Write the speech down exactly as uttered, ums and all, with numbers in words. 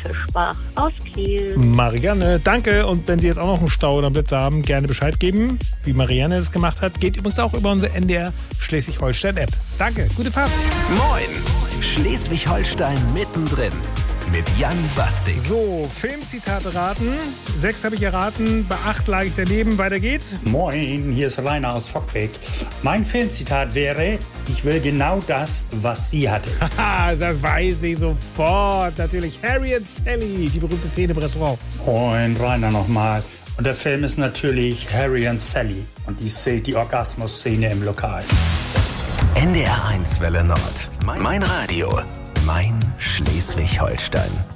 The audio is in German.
Fischbach aus Kiel. Marianne, danke. Und wenn Sie jetzt auch noch einen Stau oder einen Blitzer haben, gerne Bescheid geben, wie Marianne es gemacht hat. Geht übrigens auch über unsere N D R Schleswig-Holstein-App. Danke, gute Fahrt. Moin, Schleswig-Holstein mittendrin. Mit Jan Bastik. So, Filmzitate raten. Sechs habe ich erraten, bei acht lag ich daneben. Weiter geht's. Moin, hier ist Rainer aus Fockbeck. Mein Filmzitat wäre, ich will genau das, was sie hatte. Haha, das weiß ich sofort. Natürlich Harry und Sally, die berühmte Szene im Restaurant. Moin, Rainer nochmal. Und der Film ist natürlich Harry und Sally. Und die, die Orgasmus-Szene im Lokal. N D R eins Welle Nord. Mein Radio. Mein Schleswig-Holstein.